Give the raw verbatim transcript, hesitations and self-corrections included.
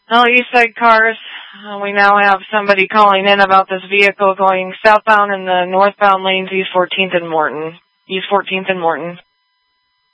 Well, East Side Cars, uh, we now have somebody calling in about this vehicle going southbound in the northbound lanes, East fourteenth and Morton. East fourteenth and Morton.